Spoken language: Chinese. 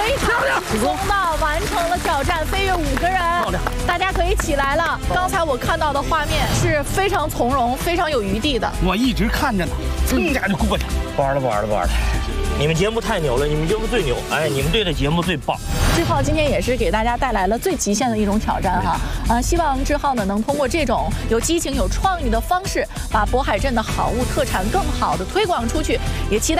非常轻松的完成了挑战，飞跃5个人。大家可以起来了。刚才我看到的画面是非常从容、非常有余地的。 我一直看着呢，噌家就过去。 不玩了，不玩了，不玩了！你们节目太牛了，你们节目最牛！哎，你们队的节目最棒。 志浩今天也是给大家带来了最极限的一种挑战哈，希望志浩呢能通过这种有激情、有创意的方式，把渤海镇的好物特产更好的推广出去，也期待。